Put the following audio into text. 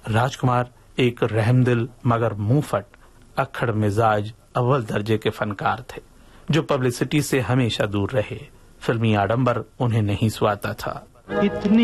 राजकुमार एक रहमदिल मगर मुंहफट, अक्खड़ मिजाज, अव्वल दर्जे के फनकार थे जो पब्लिसिटी से हमेशा दूर रहे। फिल्मी आडंबर उन्हें नहीं सुहाता था।